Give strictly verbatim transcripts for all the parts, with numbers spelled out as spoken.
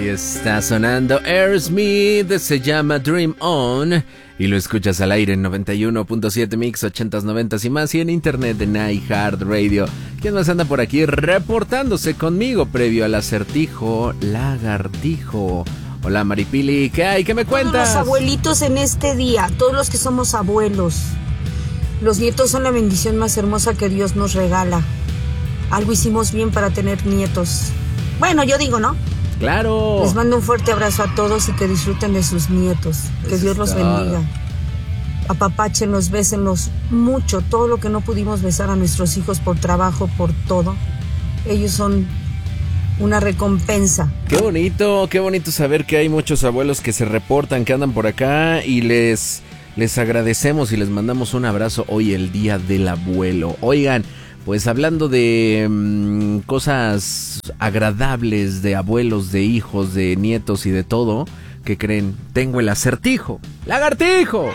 Ahí está sonando Aerosmith, se llama Dream On y lo escuchas al aire en noventa y uno punto siete Mix, ochentas, noventas y más, y en internet en iHeartRadio. ¿Quién más anda por aquí reportándose conmigo previo al acertijo lagartijo? Hola Maripili, ¿qué hay? ¿Qué me cuentas? Todos los abuelitos en este día, todos los que somos abuelos, los nietos son la bendición más hermosa que Dios nos regala. Algo hicimos bien para tener nietos. Bueno, yo digo, ¿no? ¡Claro! Les mando un fuerte abrazo a todos y que disfruten de sus nietos. Que Dios los bendiga. Apapáchenlos, bésenlos mucho. Todo lo que no pudimos besar a nuestros hijos por trabajo, por todo. Ellos son una recompensa. Qué bonito, qué bonito saber que hay muchos abuelos que se reportan, que andan por acá y les, les agradecemos y les mandamos un abrazo hoy, el Día del Abuelo. Oigan, pues hablando de mmm, cosas agradables, de abuelos, de hijos, de nietos y de todo, ¿qué creen? Tengo el acertijo. ¡Lagartijo!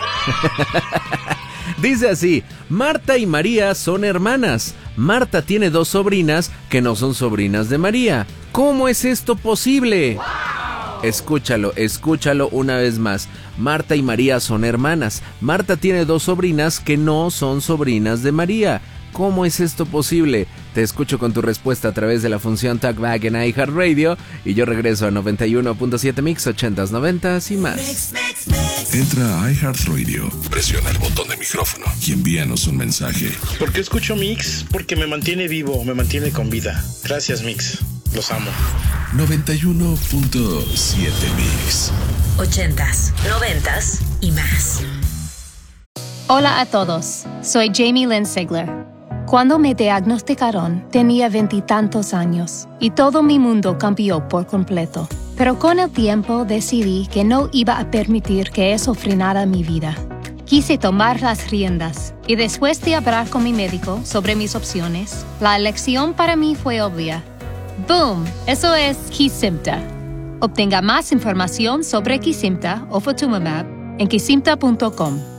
Dice así: Marta y María son hermanas. Marta tiene dos sobrinas que no son sobrinas de María. ¿Cómo es esto posible? ¡Wow! Escúchalo, escúchalo una vez más. Marta y María son hermanas. Marta tiene dos sobrinas que no son sobrinas de María. ¿Cómo es esto posible? Te escucho con tu respuesta a través de la función Talkback en iHeartRadio y yo regreso a noventa y uno punto siete Mix, ochentas, noventas y más. Mix, mix, mix. Entra a iHeartRadio, presiona el botón de micrófono y envíanos un mensaje. ¿Por qué escucho Mix? Porque me mantiene vivo, me mantiene con vida. Gracias, Mix. Los amo. noventa y uno punto siete Mix. Ochentas, noventas y más. Hola a todos, soy Jamie Lynn Sigler. Cuando me diagnosticaron, tenía veintitantos años y todo mi mundo cambió por completo. Pero con el tiempo decidí que no iba a permitir que eso frenara mi vida. Quise tomar las riendas y después de hablar con mi médico sobre mis opciones, la elección para mí fue obvia. ¡Boom! Eso es Kesimpta. Obtenga más información sobre Kesimpta o Ofatumumab en kesimpta punto com.